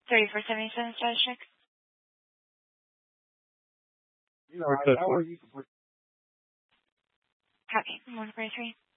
3477 Status check. North Coast 4. Copy. 143.